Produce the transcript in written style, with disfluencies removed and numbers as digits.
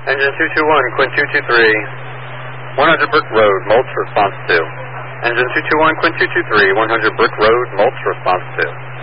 Engine 221, Quint 223, 100 Brick Road, Mulch response 2. Engine 221, Quint 223, 100 Brick Road, Mulch response 2.